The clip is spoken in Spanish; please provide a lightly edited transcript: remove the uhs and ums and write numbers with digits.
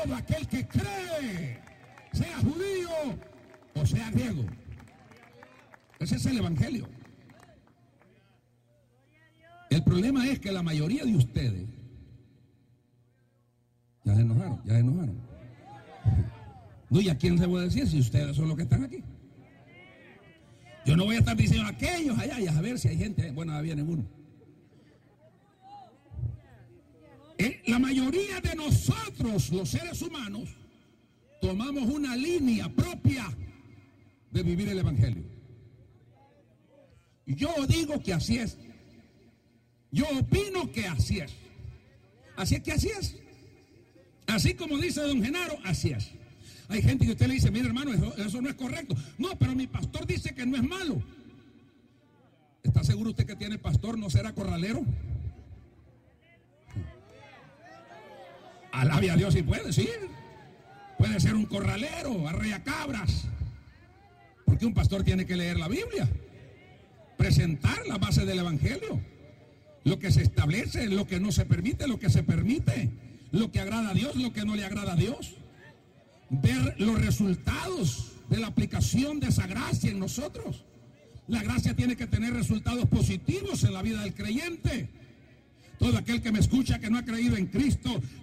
todo aquel que cree, sea judío o sea griego. Ese es el evangelio. El problema es que la mayoría de ustedes ya se enojaron. No, ¿y a quién se puede decir si ustedes son los que están aquí? Yo no voy a estar diciendo aquellos allá y a ver si hay gente. Bueno, ahí viene uno. La mayoría de nosotros, los seres humanos, tomamos una línea propia de vivir el evangelio. Yo digo que así es. Yo opino que así es. Así es que así es. Así como dice don Genaro, así es. Hay gente que usted le dice, mire hermano, eso no es correcto. No, pero mi pastor dice que no es malo. ¿Está seguro usted que tiene pastor? ¿No será corralero? Alabe a Dios si puede, sí. Puede ser un corralero, arrea cabras. Porque un pastor tiene que leer la Biblia, presentar la base del evangelio, lo que se establece, lo que no se permite, lo que se permite, lo que agrada a Dios, lo que no le agrada a Dios. Ver los resultados de la aplicación de esa gracia en nosotros. La gracia tiene que tener resultados positivos en la vida del creyente. Todo aquel que me escucha que no ha creído en Cristo